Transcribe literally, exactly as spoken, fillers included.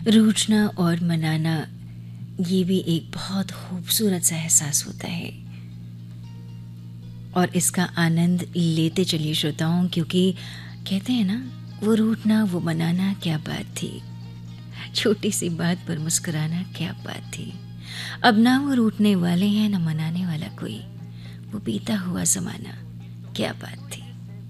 रूठना और मनाना ये भी एक बहुत खूबसूरत सा एहसास होता है और इसका आनंद लेते चलिए श्रोताओं, क्योंकि कहते हैं ना, वो रूठना वो मनाना क्या बात थी, छोटी सी बात पर मुस्कुराना क्या बात थी। अब ना वो रूठने वाले हैं ना मनाने वाला कोई, वो बीता हुआ ज़माना क्या बात थी।